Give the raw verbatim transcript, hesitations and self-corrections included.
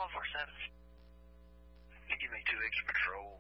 four seven. You give me two extra patrol.